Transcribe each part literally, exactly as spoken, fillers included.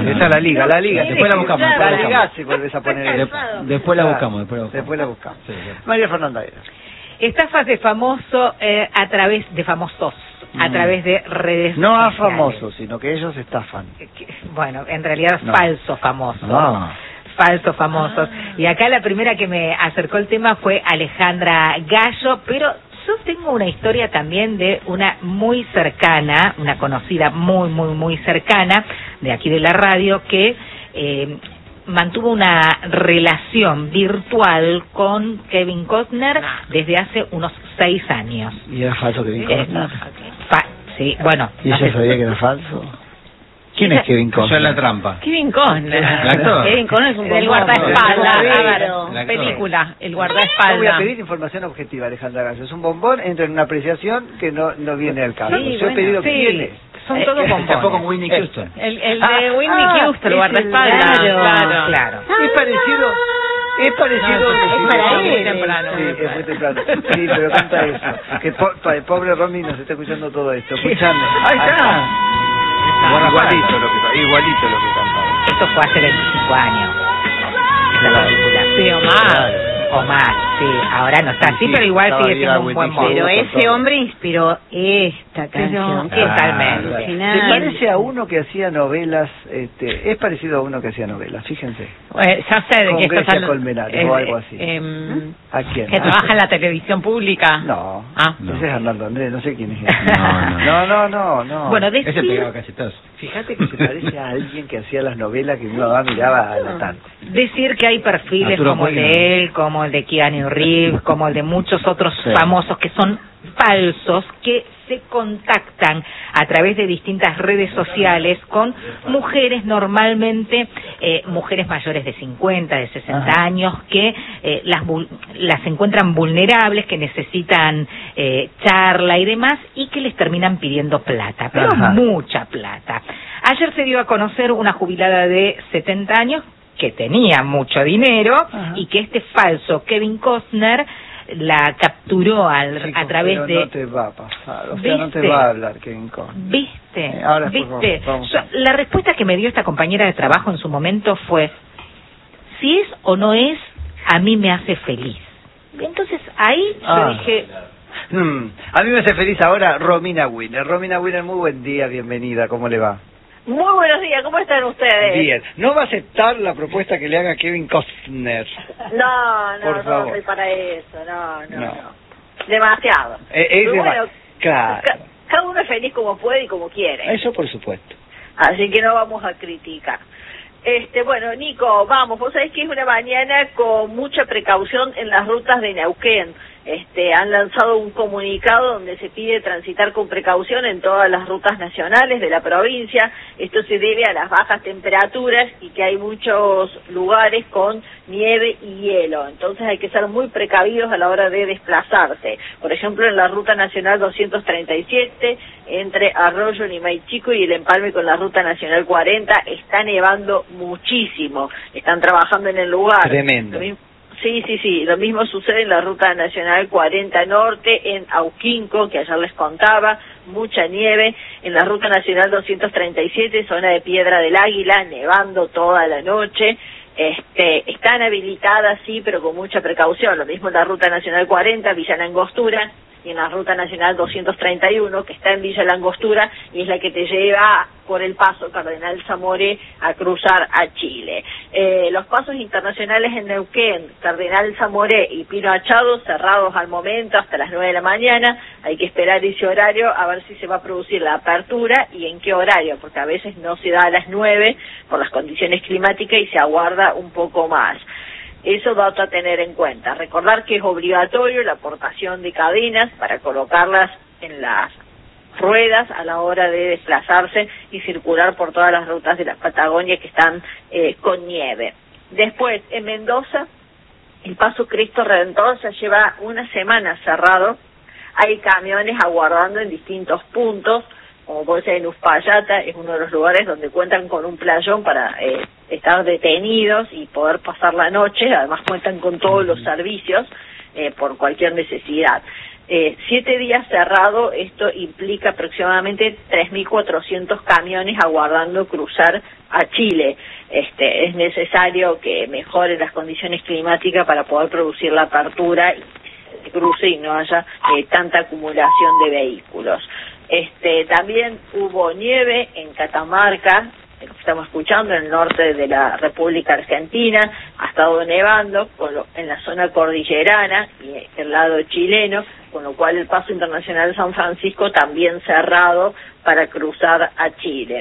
no. Esa es la liga, la liga. Después la buscamos. La liga si vuelves a poner De, después la buscamos, después la buscamos. Después la buscamos. Sí, sí. María Fernanda. Estafas de famoso eh, a través de famosos, a Mm. través de redes No a sociales. famosos, sino que ellos estafan. Que- Bueno, en realidad No. falsos famosos. Ah. Falsos famosos. Y acá la primera que me acercó el tema fue Alejandra Gallo, pero yo tengo una historia también de una muy cercana, una conocida muy, muy, muy cercana, de aquí de la radio, que eh, mantuvo una relación virtual con Kevin Costner desde hace unos seis años. ¿Y era falso Kevin Costner? Fa- sí, bueno. ¿Y no ella sé- sabía que era falso? ¿Quién es Kevin Cayó en Costner? la trampa. Kevin Costner. ¿El actor? Kevin Costner es un El bombón. guardaespaldas, Claro. El actor. Película, el Yo voy a guardaespaldas. pedir información objetiva, Alejandra Gallo. Es un bombón, entra en una apreciación que no, no viene al caso. Sí, Yo bueno, he pedido sí. quién es. Son Eh, todos eh, bombones. Tampoco con Whitney Houston. El, el Ah, de Whitney ah, Houston, el ese, guardaespaldas. claro, Claro. Claro. Es parecido, es parecido. No, sí, es para sí, él. sí, temprano. Sí, es muy temprano. Sí, pero canta eso. Que po- pa- pobre Romy nos está escuchando todo esto. Escuchando. Ahí está. Igualito lo que, igualito lo que cantaba. Esto fue hace veinticinco años. Esa Claro. película. Sí, o más. O más, sí. Ahora no está así, Sí, pero igual estaba sigue viva siendo un buen Whitney modo. Pero Con ese todo. hombre inspiró esta canción. Pero- Totalmente. ¿Te Alucinante. parece a uno que hacía novelas? Este, es parecido a uno que hacía novelas, fíjense. Eh, ya sé de Con qué estás Grecia hablando. Colmenares o algo así. em, ¿A quién? que trabaja en la televisión pública. No, Ah. ese es Arnaldo Andrés, no sé quién es. No, no. no, no, no, no. Bueno, Ese decir, pegaba casi todos. Fíjate que se parece a alguien que hacía las novelas que uno va miraba a la tarde. decir que hay perfiles Arturo como el Puig, de él, como el de Keanu Reeves, como el de muchos otros Sí. famosos que son falsos, que se contactan a través de distintas redes sociales con mujeres, normalmente eh, mujeres mayores de cincuenta, de sesenta Ajá. años, que eh, las, vul- las encuentran vulnerables, que necesitan eh, charla y demás, y que les terminan pidiendo plata, pero Ajá. mucha plata. Ayer se dio a conocer una jubilada de setenta años que tenía mucho dinero, Ajá. y que este falso Kevin Costner la capturó al, Chicos, a través pero de... no te va a pasar, o sea, no te ¿Viste? va a hablar Kevin Costner. ¿Viste? Eh, ahora, por ¿Viste? favor, vamos. Yo- la respuesta que me dio esta compañera de trabajo en su momento fue, si es o no es, a mí me hace feliz. Entonces ahí yo Ah. dije, Mm, a mí me hace feliz ahora Romina Winner. Romina Winner, muy buen día, bienvenida, ¿cómo le va? Muy buenos días, ¿cómo están ustedes? Bien. ¿No va a aceptar la propuesta que le haga Kevin Costner? No, no, Por no favor. soy para eso, no, no, No. no. Demasiado. Eh, es Pero dema- bueno, claro. ca- cada uno es feliz como puede y como quiere. Eso por supuesto. Así que no vamos a criticar. Este, bueno, Nico, vamos, vos sabés que es una mañana con mucha precaución en las rutas de Neuquén. Este, han lanzado un comunicado donde se pide transitar con precaución en todas las rutas nacionales de la provincia. Esto se debe a las bajas temperaturas y que hay muchos lugares con nieve y hielo. Entonces hay que ser muy precavidos a la hora de desplazarse. Por ejemplo, en la ruta nacional doscientos treinta y siete, entre Arroyo, Nimay Chico y el empalme con la ruta nacional cuarenta, está nevando muchísimo. Están trabajando en el lugar. Tremendo. Lo mismo- Sí, sí, sí, lo mismo sucede en la Ruta Nacional cuarenta Norte, en Auquinco, que ayer les contaba, mucha nieve, en la Ruta Nacional doscientos treinta y siete, zona de Piedra del Águila, nevando toda la noche. Este, están habilitadas, sí, pero con mucha precaución, lo mismo en la Ruta Nacional cuarenta, Villa Langostura, y en la Ruta Nacional doscientos treinta y uno, que está en Villa Langostura, y es la que te lleva por el paso Cardenal Zamoré a cruzar a Chile. Eh, los pasos internacionales en Neuquén, Cardenal Zamoré y Pino Achado, cerrados al momento hasta las nueve de la mañana. Hay que esperar ese horario a ver si se va a producir la apertura y en qué horario, porque a veces no se da a las nueve por las condiciones climáticas y se aguarda un poco más. Eso dato a tener en cuenta. Recordar que es obligatorio la aportación de cadenas para colocarlas en las ruedas a la hora de desplazarse y circular por todas las rutas de la Patagonia que están eh, con nieve. Después, en Mendoza, el Paso Cristo Redentor se lleva una semana cerrado. Hay camiones aguardando en distintos puntos, como puede ser en Uspallata, es uno de los lugares donde cuentan con un playón para eh, estar detenidos y poder pasar la noche. Además cuentan con todos los servicios eh, por cualquier necesidad. Eh, siete días cerrado, esto implica aproximadamente tres mil cuatrocientos camiones aguardando cruzar a Chile. Este, es necesario que mejoren las condiciones climáticas para poder producir la apertura y se cruce y no haya eh, tanta acumulación de vehículos. Este, también hubo nieve en Catamarca, lo que estamos escuchando, en el norte de la República Argentina, ha estado nevando con lo, en la zona cordillerana y el lado chileno, con lo cual el paso internacional de San Francisco también cerrado para cruzar a Chile.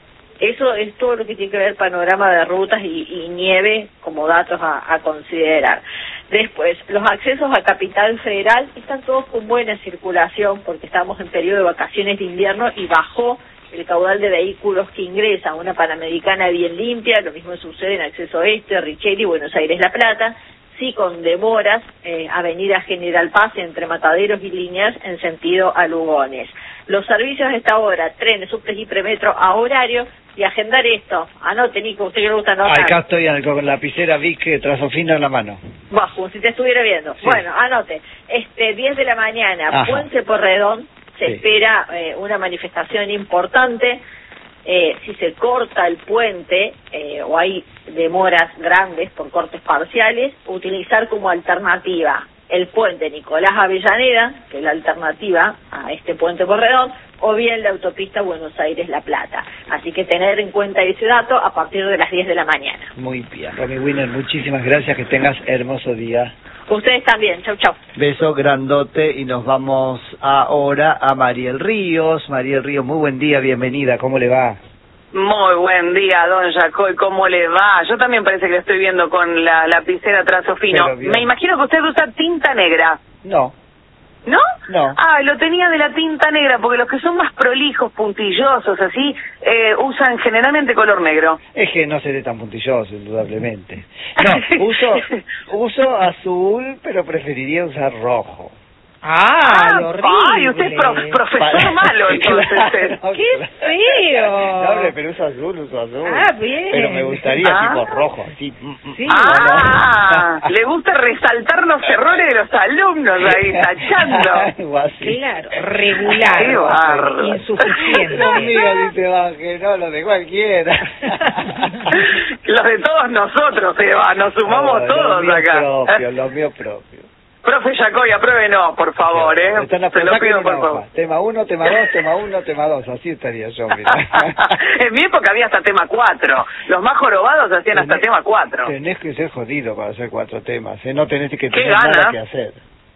Eso es todo lo que tiene que ver panorama de rutas y, y nieve como datos a, a considerar. Después, los accesos a Capital Federal están todos con buena circulación porque estamos en periodo de vacaciones de invierno y bajó el caudal de vehículos que ingresan. Una Panamericana bien limpia, lo mismo sucede en Acceso Este, Richelli, Buenos Aires, La Plata, sí con demoras, eh, Avenida General Paz entre Mataderos y Liniers en sentido a Lugones. Los servicios de esta hora, trenes, subtes y premetro a horario, y agendar esto. Anote, Nico, usted que le gusta anotar. Acá estoy con la lapicera Vic, trazo fino en la mano. Bajo, si te estuviera viendo. Sí. Bueno, anote. Este, diez de la mañana, Ajá. Puente Porredón, se sí. espera eh, una manifestación importante. Eh, si se corta el puente eh, o hay demoras grandes por cortes parciales, utilizar como alternativa el puente Nicolás Avellaneda, que es la alternativa a este puente Porredón, o bien la autopista Buenos Aires-La Plata. Así que tener en cuenta ese dato a partir de las diez de la mañana. Muy bien. Romy Wiener, muchísimas gracias, que tengas hermoso día. Ustedes también, chau chau. Beso grandote y nos vamos ahora a Mariel Ríos. Mariel Ríos, muy buen día, bienvenida, ¿cómo le va? Muy buen día, don Jacoy, ¿cómo le va? Yo también parece que lo estoy viendo con la lapicera trazo fino. Me imagino que usted usa tinta negra. No. ¿No? No. Ah, lo tenía de la tinta negra, porque los que son más prolijos, puntillosos, así, eh, usan generalmente color negro. Es que no seré tan puntilloso, indudablemente. No, uso, uso azul, pero preferiría usar rojo. Ah, ah horrible. Ay, usted es pro, profesor Para, malo, entonces. Claro, ¡qué feo! No, hombre, pero uso azul, uso azul. Ah, bien. Pero me gustaría ah. tipo rojo, así. Sí, ah, le gusta resaltar los errores de los alumnos ahí, tachando. Algo así. Claro, regular. Qué barro. Insuficiente. Los míos, dice Baje, no, los de cualquiera. Los de todos nosotros, Eva, nos sumamos no, todos los acá. Míos propios, los míos propios. Profe Jacoy, apruébenos, por favor, ¿eh? Están Se lo pido, por favor. Tema uno, tema dos, tema uno, tema dos. Así estaría yo, mira. En mi época había hasta tema cuatro. Los más jorobados hacían tenés, hasta tema cuatro. Tenés que ser jodido para hacer cuatro temas, ¿eh? No tenés que tener nada que hacer.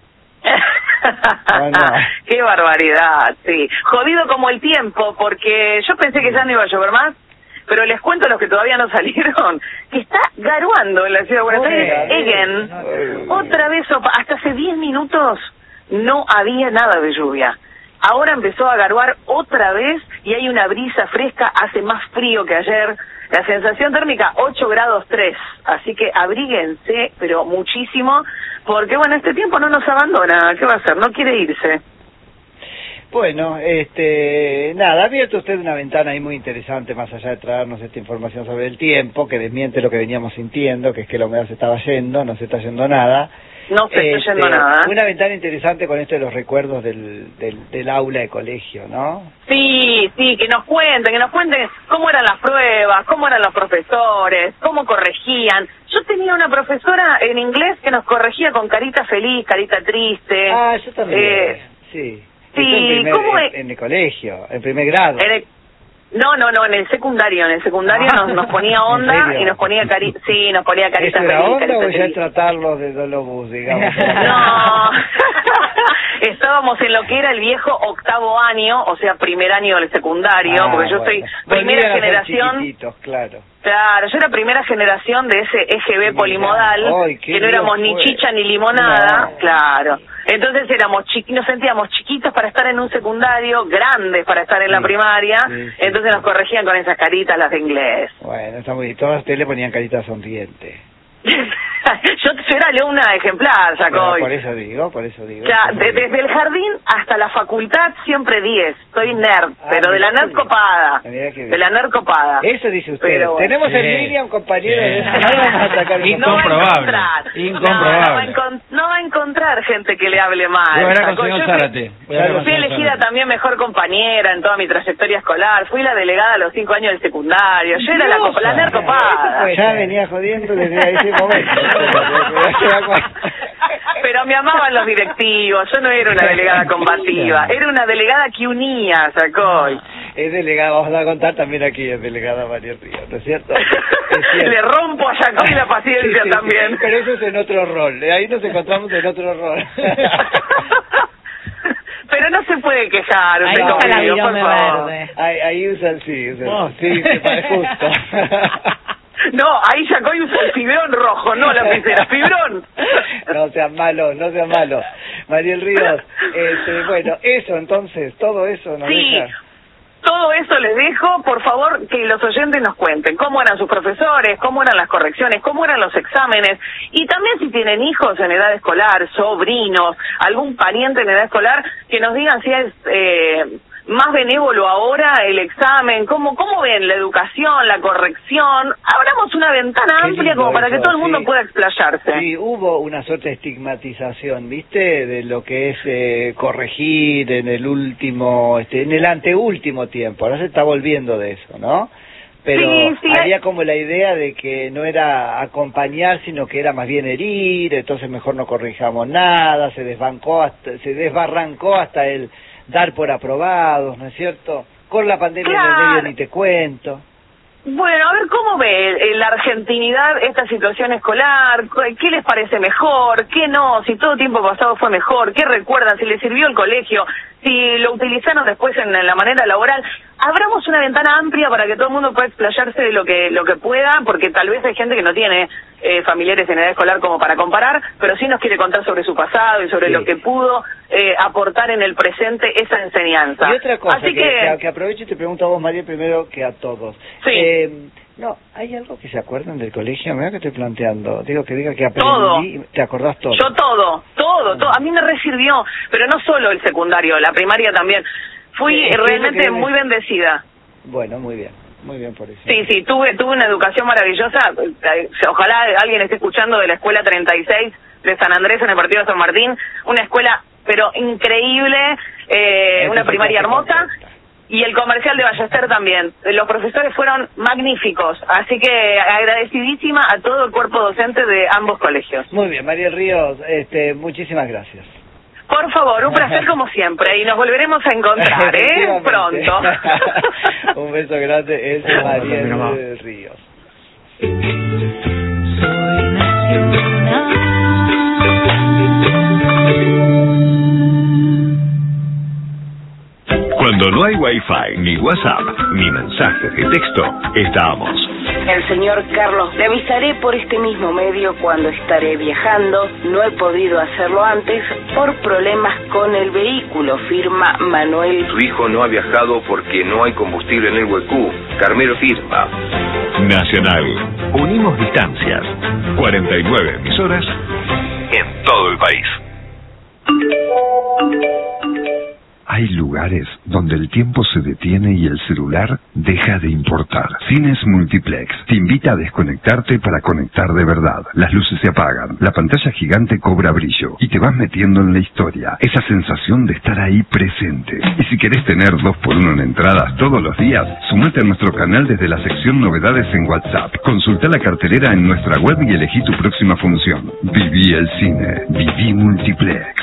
No, no. Qué barbaridad, sí. Jodido como el tiempo, porque yo pensé que ya no iba a llover más. Pero les cuento a los que todavía no salieron, que está garuando en la ciudad de Buenos Aires, Egen, otra vez, hasta hace diez minutos no había nada de lluvia. Ahora empezó a garuar otra vez y hay una brisa fresca, hace más frío que ayer. La sensación térmica ocho grados tres, así que abríguense, pero muchísimo, porque bueno, este tiempo no nos abandona, ¿qué va a hacer? No quiere irse. Bueno, este, nada, ha abierto usted una ventana ahí muy interesante, más allá de traernos esta información sobre el tiempo, que desmiente lo que veníamos sintiendo, que es que la humedad se estaba yendo, no se está yendo nada. No se este, está yendo nada. Una ventana interesante con esto de los recuerdos del, del, del aula de colegio, ¿no? Sí, sí, que nos cuenten, que nos cuenten cómo eran las pruebas, cómo eran los profesores, cómo corregían. Yo tenía una profesora en inglés que nos corregía con carita feliz, carita triste. Ah, yo también, eh, sí. Sí, en, primer, ¿cómo es? En, en el colegio, en primer grado. En el, no, no, no, en el secundario, en el secundario ah, nos, nos ponía onda y nos ponía carita, sí, nos ponía carita feliz. ¿Era onda carita o ya feliz. tratarlos de dolobús, digamos? No, estábamos en lo que era el viejo octavo año, o sea, primer año del secundario, ah, porque yo bueno. soy primera generación. Claro. Claro, yo era primera generación de ese E G B polimodal, Ay, que no éramos ni chicha ni limonada, no. Claro. Entonces éramos chiqui nos sentíamos chiquitos para estar en un secundario, grandes para estar en sí, la primaria, sí, sí, entonces sí. Nos corregían con esas caritas las de inglés. Bueno, está muy bien. Todas ustedes le ponían caritas sonrientes. Yo, yo era alumna ejemplar, Jacob. Bueno, por eso digo, por eso digo. Ya, por de- eso digo. desde el jardín hasta la facultad siempre diez. Soy nerd, Ah, pero de la mirá nerd qué bien. copada. Mirá qué bien. De la nerd copada. Eso dice usted. Pero bueno. Tenemos Sí. en línea un compañero Sí. de ese lado, vamos a sacar un Y No va a Incomprobable. encontrar. Incomprobable. No, no va a encon- no va a encontrar gente que le hable mal. Voy a hablar con Jacob. el señor Yo fui- Zárate. Voy a hablar con el Fui señor elegida Zárate. también mejor compañera en toda mi trayectoria escolar. Fui la delegada a los cinco años del secundario. Yo era la, copa- la nerd copada. Ya venía jodiendo desde ese momento. Pero me amaban los directivos. Yo no era una delegada combativa. Era una delegada que unía, Jacob. Es delegada, vamos a contar también aquí, es delegada María Ríos, ¿no es cierto? Es cierto. Le rompo a Jacob la paciencia Sí, sí, sí, también. pero eso es en otro rol, ahí nos encontramos en otro rol. Pero no se puede quejar Ahí usted está la conmigo, por virome favor. verde. Ahí, ahí usan, sí, usan, Oh. sí, se parece justo. No, ahí Jacob usa el fibrón rojo, no la lapicera, fibrón. No sean malos, no sean malos. Mariel Ríos, este, bueno, eso entonces, todo eso nos Sí, deja... todo eso les dejo. Por favor, que los oyentes nos cuenten cómo eran sus profesores, cómo eran las correcciones, cómo eran los exámenes. Y también si tienen hijos en edad escolar, sobrinos, algún pariente en edad escolar, que nos digan si es eh, más benévolo ahora el examen, cómo, cómo ven la educación, la corrección. Abramos una ventana Qué amplia lindo como para eso, que todo el mundo sí. pueda explayarse. Sí, hubo una suerte de estigmatización, ¿viste? De lo que es eh, corregir en el último, este, en el anteúltimo tiempo. Ahora se está volviendo de eso, ¿no? Pero Sí, sí, había hay- como la idea de que no era acompañar, sino que era más bien herir, entonces mejor no corrijamos nada, se desbancó hasta, se desbarrancó hasta el dar por aprobados, ¿no es cierto? Con la pandemia en el Claro. medio ni te cuento. Bueno, a ver, ¿cómo ve eh, la argentinidad esta situación escolar? ¿Qué qué les parece mejor? ¿Qué no? Si todo tiempo pasado fue mejor, ¿qué recuerdan? Si les sirvió el colegio, si lo utilizaron después en, en la manera laboral. Abramos una ventana amplia para que todo el mundo pueda explayarse de lo que lo que pueda, porque tal vez hay gente que no tiene eh, familiares en edad escolar como para comparar, pero sí nos quiere contar sobre su pasado y sobre Sí. lo que pudo eh, aportar en el presente esa enseñanza. Y otra cosa, Así que, que, que, que aprovecho y te pregunto a vos, María, primero que a todos. Sí. Eh, no, ¿hay algo que se acuerdan del colegio? Mira que estoy planteando. Digo que diga que Todo. aprendí, ¿te acordás todo? Yo todo, todo, todo. A mí me resirvió, pero no solo el secundario, la primaria también. Fui Sí, es que es lo realmente que- muy bendecida. Bueno, muy bien, muy bien por eso. Sí, sí, tuve tuve una educación maravillosa. Eh, Ojalá alguien esté escuchando de la escuela treinta y seis de San Andrés en el partido de San Martín. Una escuela, pero increíble, eh, Eso una se primaria hace hermosa. contenta. Y el comercial de Ballester también. Los profesores fueron magníficos. Así que agradecidísima a todo el cuerpo docente de ambos colegios. Muy bien, María Ríos, este, muchísimas gracias. Por favor, un placer como siempre. Y nos volveremos a encontrar, ¿eh? Efectivamente. Pronto. Un beso grande, es María Ríos. Cuando no hay Wi-Fi, ni WhatsApp, ni mensajes de texto, estamos. El señor Carlos, le avisaré por este mismo medio cuando estaré viajando. No he podido hacerlo antes por problemas con el vehículo, firma Manuel. Su hijo no ha viajado porque no hay combustible en el Huecú. Carmelo firma. Nacional. Unimos distancias. cuarenta y nueve emisoras en todo el país. Hay lugares donde el tiempo se detiene y el celular deja de importar. Cines Multiplex te invita a desconectarte para conectar de verdad. Las luces se apagan, la pantalla gigante cobra brillo y te vas metiendo en la historia. Esa sensación de estar ahí presente. Y si querés tener dos por uno en entradas todos los días, sumate a nuestro canal desde la sección Novedades en WhatsApp. Consulta la cartelera en nuestra web y elegí tu próxima función. Viví el cine. Viví Multiplex.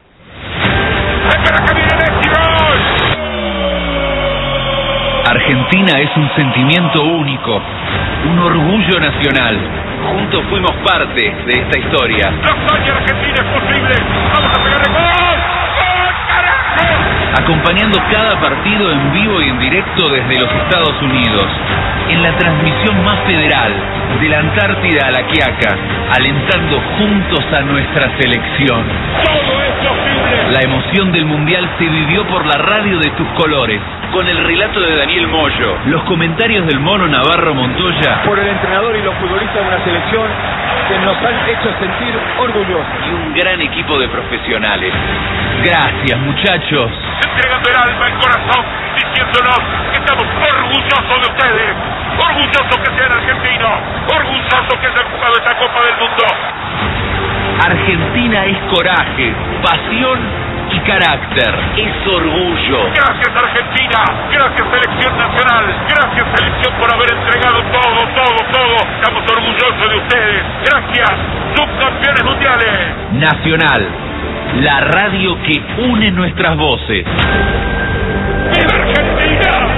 Argentina es un sentimiento único, un orgullo nacional. Juntos fuimos parte de esta historia. ¡La hazaña argentina es posible! ¡Vamos a pegar el gol! ¡Gol, carajo! Acompañando cada partido en vivo y en directo desde los Estados Unidos. En la transmisión más federal, de la Antártida a la Quiaca, alentando juntos a nuestra selección. ¡Todo es posible! La emoción del Mundial se vivió por la radio de tus colores. con el relato de Daniel Moyo, los comentarios del Mono Navarro Montoya, por el entrenador y los futbolistas de una selección que nos han hecho sentir orgullosos. Y un gran equipo de profesionales. Gracias, muchachos. Entregando el alma, el corazón, diciéndonos que estamos orgullosos de ustedes, orgullosos que sean argentinos, orgullosos que hayan jugado esta Copa del Mundo. Argentina es coraje, pasión y carácter. Es orgullo. Gracias Argentina, gracias Selección Nacional, gracias Selección por haber entregado todo, todo, todo. Estamos orgullosos de ustedes. Gracias, subcampeones mundiales. Nacional, la radio que une nuestras voces. ¡Viva Argentina!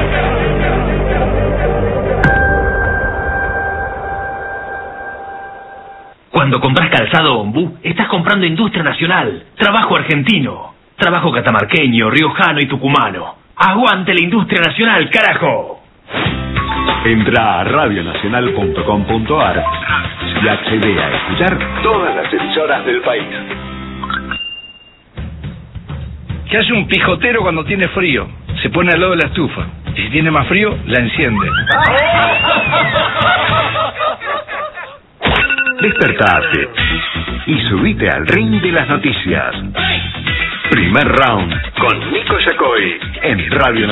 Cuando compras calzado Ombú, estás comprando industria nacional, trabajo argentino, trabajo catamarqueño, riojano y tucumano. ¡Aguante la industria nacional, carajo! Entra a radio nacional punto com punto ar y accede a escuchar todas las emisoras del país. ¿Qué hace un pijotero cuando tiene frío? Se pone al lado de la estufa. Y si tiene más frío, la enciende. Despertate y subite al ring de las noticias. Primer round con Nico Yacoy en Radio